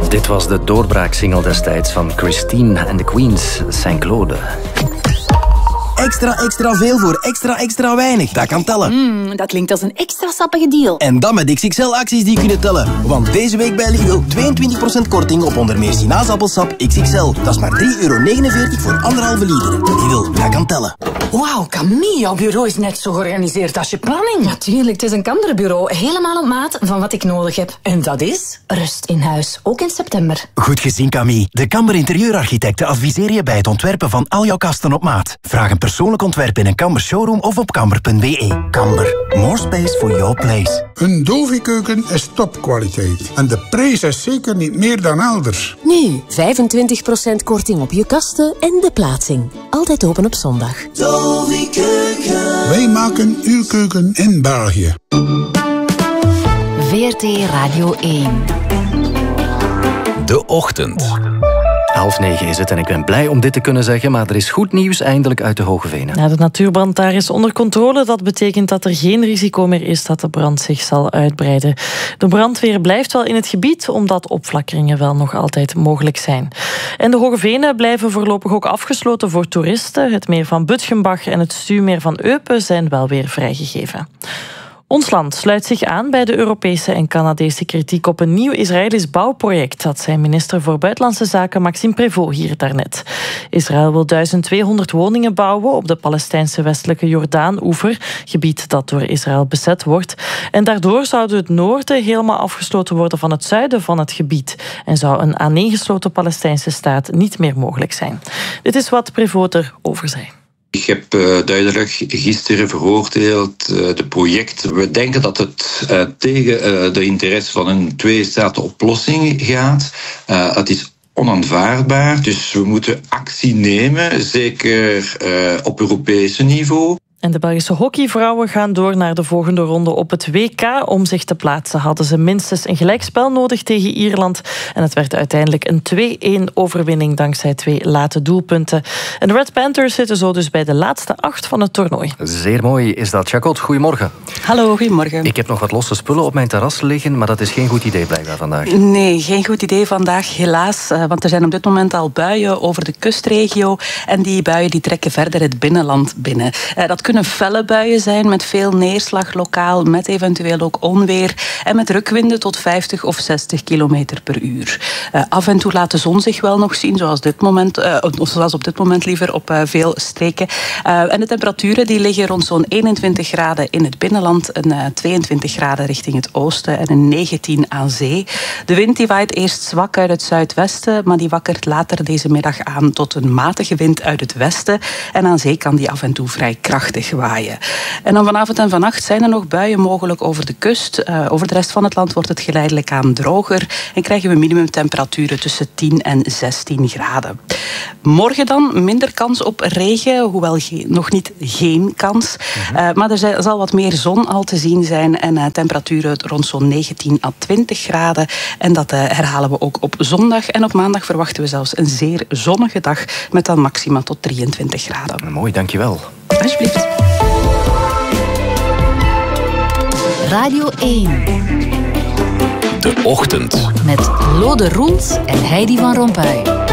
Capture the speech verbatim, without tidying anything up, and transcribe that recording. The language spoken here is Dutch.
Dit was de doorbraaksingle destijds van Christine en de Queens, Saint-Claude. Extra, extra veel voor extra, extra weinig. Dat kan tellen. Mm, dat klinkt als een extra sappige deal. En dan met X X L-acties die kunnen tellen. Want deze week bij Lidl tweeëntwintig procent korting op onder meer sinaasappelsap X X L. Dat is maar drie euro negenenveertig voor anderhalve liter. Lidl, dat kan tellen. Wauw, Camille, jouw bureau is net zo georganiseerd als je planning. Natuurlijk, het is een Kamderbureau. Helemaal op maat van wat ik nodig heb. En dat is rust in huis, ook in september. Goed gezien, Camille. De Kamber Interieurarchitecten adviseren je bij het ontwerpen van al jouw kasten op maat. Vraag een persoonlijk ontwerp in een Kamber showroom of op kamber punt b e. Kamber, more space for your place. Een Dovi-keuken is topkwaliteit. En de prijs is zeker niet meer dan elders. Nu, vijfentwintig procent korting op je kasten en de plaatsing. Altijd open op zondag. Dovi-keuken. Wij maken uw keuken in België. V R T Radio één. De Ochtend. Half negen is het en ik ben blij om dit te kunnen zeggen, maar er is goed nieuws eindelijk uit de Hoge Venen. Ja, de natuurbrand daar is onder controle. Dat betekent dat er geen risico meer is dat de brand zich zal uitbreiden. De brandweer blijft wel in het gebied, omdat opflakkeringen wel nog altijd mogelijk zijn. En de Hoge Venen blijven voorlopig ook afgesloten voor toeristen. Het meer van Butgenbach en het stuwmeer van Eupen zijn wel weer vrijgegeven. Ons land sluit zich aan bij de Europese en Canadese kritiek op een nieuw Israëlisch bouwproject. Dat zei minister voor Buitenlandse Zaken Maxime Prévost hier daarnet. Israël wil duizend tweehonderd woningen bouwen op de Palestijnse westelijke Jordaan-oever, gebied dat door Israël bezet wordt. En daardoor zou het noorden helemaal afgesloten worden van het zuiden van het gebied. En zou een aaneengesloten Palestijnse staat niet meer mogelijk zijn. Dit is wat Prévost erover zei. Ik heb uh, duidelijk gisteren veroordeeld uh, het project. We denken dat het uh, tegen uh, de interesse van een twee-staten-oplossing gaat. Uh, het is onaanvaardbaar, dus we moeten actie nemen, zeker uh, op Europese niveau. En de Belgische hockeyvrouwen gaan door naar de volgende ronde op het W K. Om zich te plaatsen hadden ze minstens een gelijkspel nodig tegen Ierland. En het werd uiteindelijk een twee-één overwinning dankzij twee late doelpunten. En de Red Panthers zitten zo dus bij de laatste acht van het toernooi. Zeer mooi is dat. Jacot, goedemorgen. Hallo, goedemorgen. Ik heb nog wat losse spullen op mijn terras liggen, maar dat is geen goed idee blijkbaar vandaag. Nee, geen goed idee vandaag, helaas. Want er zijn op dit moment al buien over de kustregio. En die buien die trekken verder het binnenland binnen. Dat kunnen felle buien zijn met veel neerslag lokaal, met eventueel ook onweer en met rukwinden tot vijftig of zestig kilometer per uur. Uh, af en toe laat de zon zich wel nog zien, zoals, dit moment, uh, zoals op dit moment liever op uh, veel streken. Uh, en de temperaturen die liggen rond zo'n eenentwintig graden in het binnenland, een uh, tweeëntwintig graden richting het oosten en een negentien aan zee. De wind die waait eerst zwak uit het zuidwesten, maar die wakkert later deze middag aan tot een matige wind uit het westen. En aan zee kan die af en toe vrij krachtig waaien. En dan vanavond en vannacht zijn er nog buien mogelijk over de kust. Uh, over de rest van het land wordt het geleidelijk aan droger en krijgen we minimumtemperaturen tussen tien en zestien graden. Morgen dan minder kans op regen, hoewel ge- nog niet geen kans. Uh, maar er zijn, zal wat meer zon al te zien zijn en uh, temperaturen rond zo'n negentien à twintig graden. En dat uh, herhalen we ook op zondag. En op maandag verwachten we zelfs een zeer zonnige dag met dan maxima tot drieëntwintig graden. Mooi, dankjewel. Alsjeblieft. Radio één. De Ochtend. Met Lode Roels en Heidi van Rompuy.